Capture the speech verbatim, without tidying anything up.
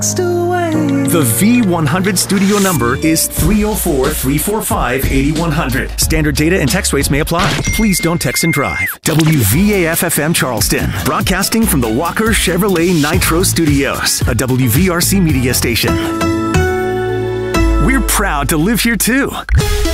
The V one hundred studio number is three oh four, three four five, eight one zero zero. Standard data and text rates may apply. Please don't text and drive. W V A F F M Charleston, broadcasting from the Walker Chevrolet Nitro Studios, a W V R C media station. We're proud to live here too.